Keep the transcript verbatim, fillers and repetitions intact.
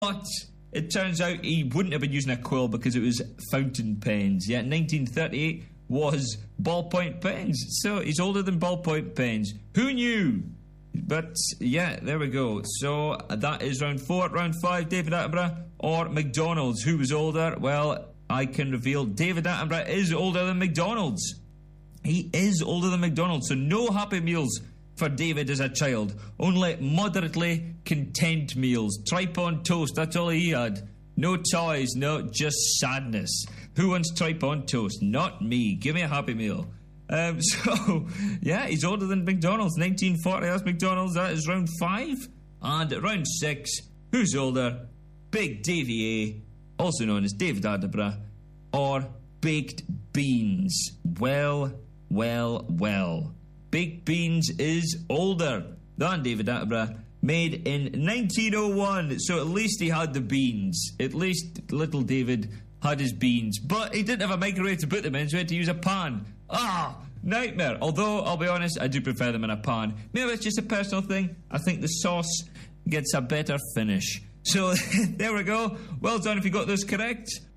But it turns out he wouldn't have been using a quill because it was fountain pens. Yeah, nineteen thirty-eight was ballpoint pens. So he's older than ballpoint pens. Who knew? But yeah, there we go. So that is round four. Round five, David Attenborough or McDonald's. Who was older? Well, I can reveal David Attenborough is older than McDonald's. He is older than McDonald's. So no Happy Meals for David as a child. Only moderately content meals. Tripe on toast, that's all he had. No toys, no, just sadness. Who wants tripe on toast? Not me. Give me a Happy Meal. Um, so, yeah, he's older than McDonald's. nineteen forty, that's McDonald's. That is round five. And at round six, who's older? Big Davey A, also known as David Attenborough, or Baked Beans. Well, well, well. Baked Beans is older than David Attenborough. Made in nineteen oh one. So at least he had the beans. At least little David had his beans. But he didn't have a microwave to put them in, so he had to use a pan. Ah, nightmare. Although, I'll be honest, I do prefer them in a pan. Maybe it's just a personal thing. I think the sauce gets a better finish. So, there we go. Well done if you got those correct.